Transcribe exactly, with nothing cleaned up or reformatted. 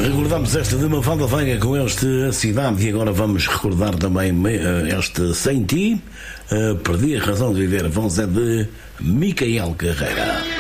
Recordamos esta de Mafalda Veiga com este A Cidade, e agora vamos recordar também este Sem Ti, uh, Perdi a Razão de Viver, a voz é de Micael Carreira.